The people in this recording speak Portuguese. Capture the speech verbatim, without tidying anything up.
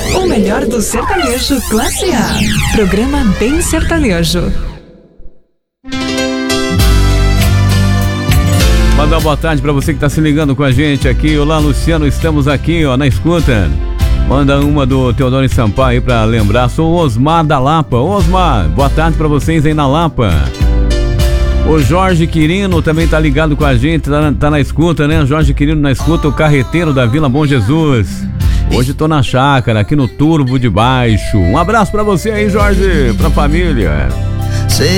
O melhor do sertanejo classe A. Programa Bem Sertanejo. Mandar uma boa tarde pra você que tá se ligando com a gente aqui. Olá, Luciano, estamos aqui, ó, na escuta. Manda uma do Teodoro Sampaio aí pra lembrar. Sou o Osmar da Lapa. Osmar, boa tarde pra vocês aí na Lapa. O Jorge Quirino também tá ligado com a gente, tá, tá na escuta, né? Jorge Quirino na escuta, o carreteiro da Vila Bom Jesus. Hoje tô na chácara, aqui no Turvo de Baixo. Um abraço pra você aí, Jorge, pra família. Sei